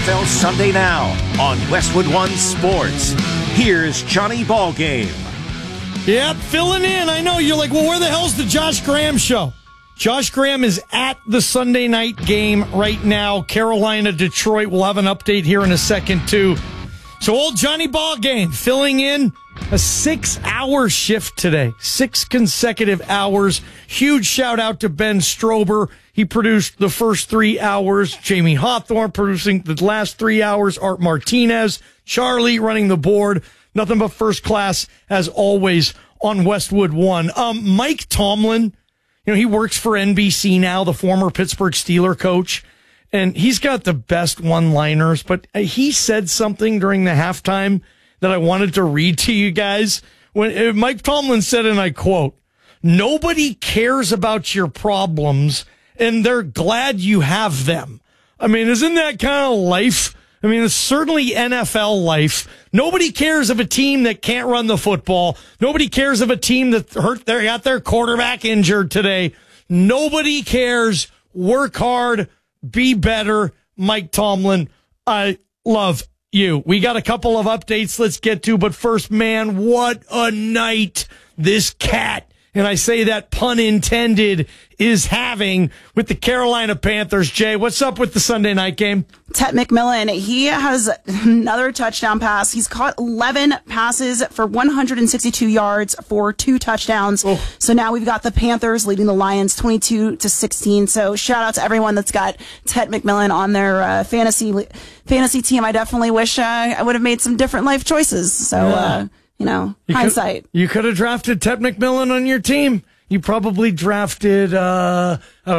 NFL Sunday Now on Westwood One Sports. Here's Johnny Ballgame. Yep, filling in. I know you're like, well, where the hell's the Josh Graham show? Josh Graham is at the Sunday night game right now. Carolina, Detroit. We'll have an update here in a second, too. So old Johnny Ballgame filling in a 6-hour shift today. 6 consecutive hours. Huge shout out to Ben Strober. He produced the first 3 hours. Jamie Hawthorne producing the last 3 hours. Art Martinez. Charlie running the board. Nothing but first class, as always, on Westwood One. Mike Tomlin, he works for NBC now, the former Pittsburgh Steelers coach, and he's got the best one-liners, but he said something during the halftime that I wanted to read to you guys. When Mike Tomlin said, and I quote, "Nobody cares about your problems, and they're glad you have them." I mean, isn't that kind of life? I mean, it's certainly NFL life. Nobody cares of a team that can't run the football. Nobody cares of a team that got their quarterback injured today. Nobody cares. Work hard. Be better. Mike Tomlin, I love you. We got a couple of updates let's get to, but first, man, what a night this cat, and I say that pun intended, is having with the Carolina Panthers. Jay, what's up with the Sunday night game? Ted McMillan, he has another touchdown pass. He's caught 11 passes for 162 yards for 2 touchdowns. Oh. So now we've got the Panthers leading the Lions 22-16. So shout out to everyone that's got Ted McMillan on their fantasy team. I definitely wish I would have made some different life choices. So, hindsight. You could have drafted Ted McMillan on your team. You probably drafted, Puka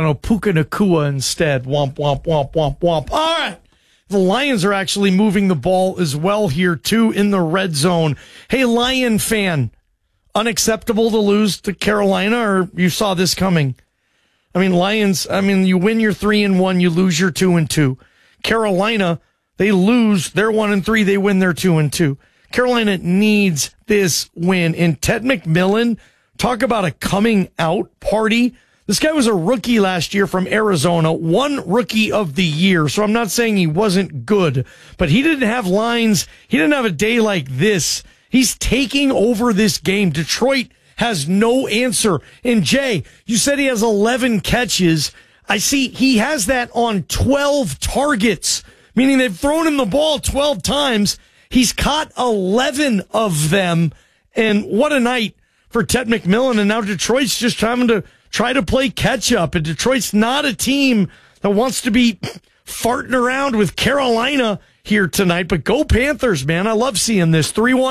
Nacua instead. Womp, womp, womp, womp, womp. All right. The Lions are actually moving the ball as well here, too, in the red zone. Hey, Lion fan, unacceptable to lose to Carolina, or you saw this coming? I mean, Lions, you win your 3-1, you lose your 2-2. Carolina, they lose their 1-3, they win their 2-2. Carolina needs this win. And Ted McMillan, talk about a coming out party. This guy was a rookie last year from Arizona, won Rookie of the Year. So I'm not saying he wasn't good, but he didn't have lines. He didn't have a day like this. He's taking over this game. Detroit has no answer. And Jay, you said he has 11 catches. I see he has that on 12 targets, meaning they've thrown him the ball 12 times. He's caught 11 of them. And what a night for Ted McMillan. And now Detroit's just having to try to play catch up. And Detroit's not a team that wants to be farting around with Carolina here tonight. But go Panthers, man. I love seeing this.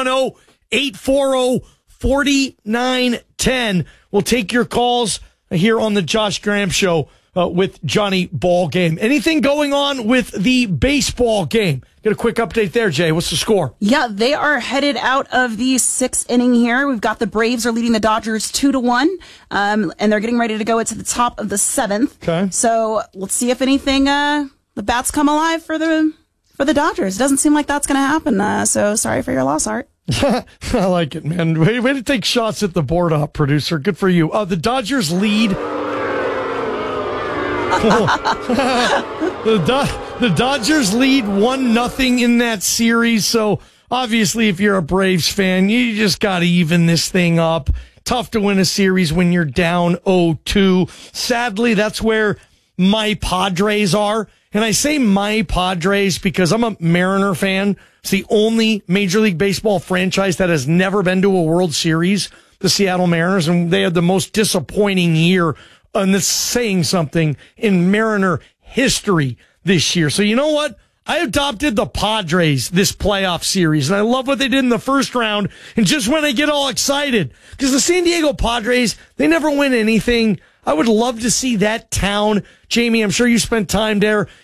310-840-4910. We'll take your calls here on the Josh Graham Show with Johnny Ballgame. Anything going on with the baseball game? Get a quick update there, Jay. What's the score? Yeah, they are headed out of the 6th inning here. We've got the Braves are leading the Dodgers 2-1, and they're getting ready to go into the top of the 7th. Okay. So let's see if anything, the bats come alive for the Dodgers. It doesn't seem like that's going to happen. So sorry for your loss, Art. I like it, man. Way to take shots at the board up, producer. Good for you. The Dodgers lead. The Dodgers lead 1-0 in that series. So obviously, if you're a Braves fan, you just got to even this thing up. Tough to win a series when you're down 0-2. Sadly, that's where my Padres are. And I say my Padres because I'm a Mariner fan. It's the only Major League Baseball franchise that has never been to a World Series, the Seattle Mariners, and they had the most disappointing year, and that's saying something, in Mariner history this year. So you know what? I adopted the Padres this playoff series, and I love what they did in the first round. And just when I get all excited, because the San Diego Padres, they never win anything. I would love to see that town. Jamie, I'm sure you spent time there.